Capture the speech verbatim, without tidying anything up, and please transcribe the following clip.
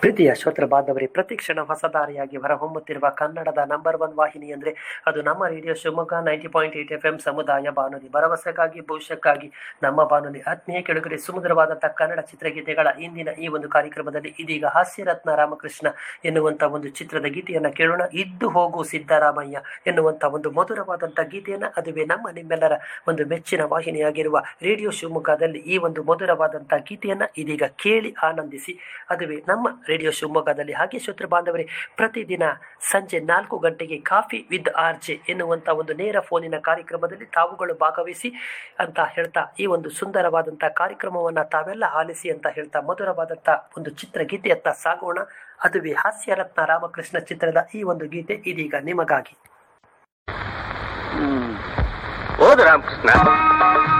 ಪ್ರೀತಿಯ ಶ್ರೋತೃ ಬಾಂಧವರೇ, ಪ್ರತಿಕ್ಷಣ ಹೊಸದಾರಿಯಾಗಿ ಹೊರಹೊಮ್ಮುತ್ತಿರುವ ಕನ್ನಡದ ನಂಬರ್ ಒನ್ ವಾಹಿನಿ ಅಂದರೆ ಅದು ನಮ್ಮ radio Shivamogga ninety point eight F M ಸಮುದಾಯ ಬಾನುಲಿ. ಭರವಸೆಗಾಗಿ ಭವಿಷ್ಯಕ್ಕಾಗಿ ನಮ್ಮ ಬಾನುಲಿ. ಆತ್ಮೀಯ ಕೆಳಗಡೆ ಸುಮಧುರವಾದಂಥ ಕನ್ನಡ ಚಿತ್ರಗೀತೆಗಳ ಇಂದಿನ ಈ ಒಂದು ಕಾರ್ಯಕ್ರಮದಲ್ಲಿ ಇದೀಗ ಹಾಸ್ಯರತ್ನ ರಾಮಕೃಷ್ಣ ಎನ್ನುವಂಥ ಒಂದು ಚಿತ್ರದ ಗೀತೆಯನ್ನು ಕೇಳೋಣ. ಇದ್ದು ಹೋಗು ಸಿದ್ದರಾಮಯ್ಯ ಎನ್ನುವಂಥ ಒಂದು ಮಧುರವಾದಂಥ ಗೀತೆಯನ್ನು, ಅದುವೇ ನಮ್ಮ ನಿಮ್ಮೆಲ್ಲರ ಒಂದು ಮೆಚ್ಚಿನ ವಾಹಿನಿಯಾಗಿರುವ ರೇಡಿಯೋ ಶಿವಮೊಗ್ಗದಲ್ಲಿ ಈ ಒಂದು ಮಧುರವಾದಂಥ ಗೀತೆಯನ್ನು ಇದೀಗ ಕೇಳಿ ಆನಂದಿಸಿ. ಅದುವೇ ನಮ್ಮ ರೇಡಿಯೋ ಶಿವಮೊಗ್ಗದಲ್ಲಿ. ಹಾಗೆ ಶ್ರೋತೃ ಬಾಂಧವರೇ, ಪ್ರತಿದಿನ ಸಂಜೆ ನಾಲ್ಕು ಗಂಟೆಗೆ ಕಾಫಿ ವಿತ್ ಆರ್ ಜೆ ಎನ್ನುವಂಥ ಒಂದು ನೇರ ಫೋನಿನ ಕಾರ್ಯಕ್ರಮದಲ್ಲಿ ತಾವುಗಳು ಭಾಗವಹಿಸಿ ಅಂತ ಹೇಳ್ತಾ ಈ ಒಂದು ಸುಂದರವಾದಂಥ ಕಾರ್ಯಕ್ರಮವನ್ನು ತಾವೆಲ್ಲ ಆಲಿಸಿ ಅಂತ ಹೇಳ್ತಾ ಮಧುರವಾದಂಥ ಒಂದು ಚಿತ್ರಗೀತೆಯತ್ತ ಸಾಗೋಣ. ಅದುವೇ ಹಾಸ್ಯರತ್ನ ರಾಮಕೃಷ್ಣ ಚಿತ್ರದ ಈ ಒಂದು ಗೀತೆ ಇದೀಗ ನಿಮಗಾಗಿ. ಹೌದು ರಾಮಕೃಷ್ಣ,